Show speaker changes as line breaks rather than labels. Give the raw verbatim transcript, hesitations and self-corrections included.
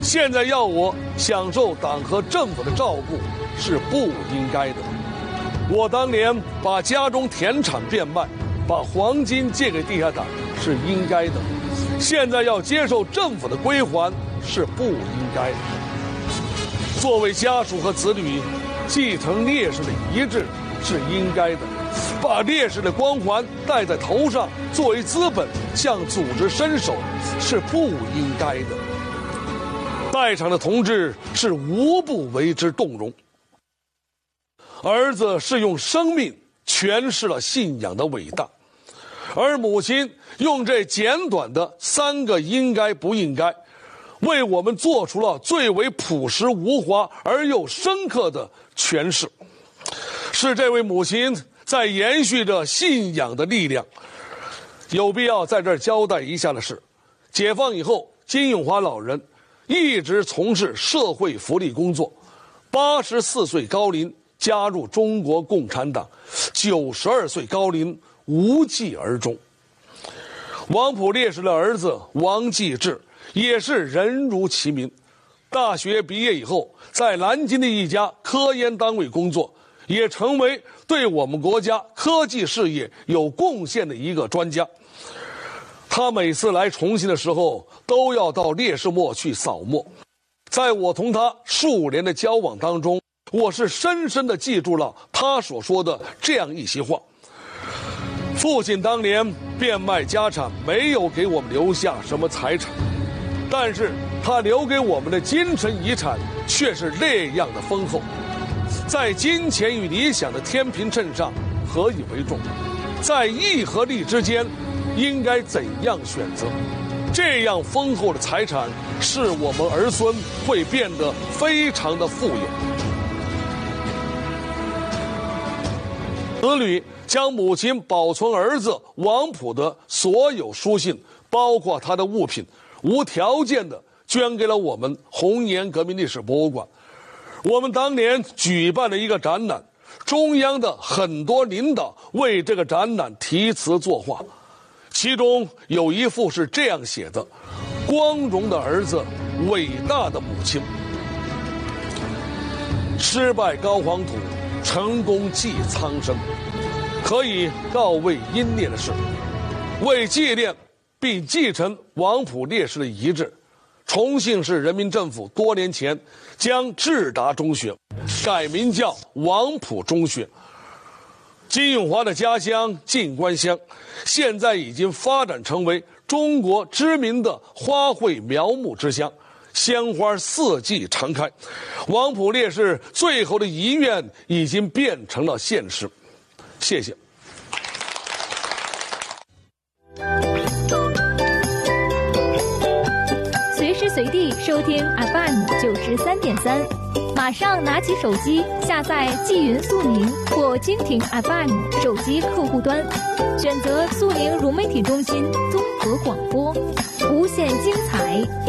现在要我享受党和政府的照顾是不应该的。我当年把家中田产变卖，把黄金借给地下党是应该的。现在要接受政府的归还是不应该的。作为家属和子女，继承烈士的遗志是应该的，把烈士的光环戴在头上作为资本向组织伸手是不应该的。在场的同志是无不为之动容。儿子是用生命诠释了信仰的伟大，而母亲用这简短的三个应该不应该，为我们做出了最为朴实无华而又深刻的诠释。是这位母亲在延续着信仰的力量。有必要在这儿交代一下的是，解放以后，金永华老人一直从事社会福利工作，八十四岁高龄加入中国共产党，九十二岁高龄无疾而终。王溥烈士的儿子王继志也是人如其名，大学毕业以后，在南京的一家科研单位工作，也成为对我们国家科技事业有贡献的一个专家。他每次来重庆的时候，都要到烈士墓去扫墓。在我同他数年的交往当中，我是深深地记住了他所说的这样一些话。父亲当年变卖家产，没有给我们留下什么财产，但是他留给我们的精神遗产却是那样的丰厚。在金钱与理想的天平秤上，何以为重？在义和利之间，应该怎样选择？这样丰厚的财产，是我们儿孙会变得非常的富有。子女将母亲保存儿子王溥的所有书信，包括他的物品，无条件的捐给了我们红岩革命历史博物馆。我们当年举办了一个展览，中央的很多领导为这个展览题词作画，其中有一幅是这样写的：光荣的儿子，伟大的母亲。失败高黄土，成功济苍生。可以告慰英烈的是，为纪念并继承王溥烈士的遗志，重庆市人民政府多年前将智达中学改名叫王溥中学。金永华的家乡静关乡，现在已经发展成为中国知名的花卉苗木之乡，鲜花四季常开。王溥烈士最后的遗愿已经变成了现实。谢谢。
随时随地收听 F M 九十三点三，马上拿起手机下载纪云速宁或蜻蜓 F M 手机客户端，选择速宁融媒体中心综合广播，无限精彩。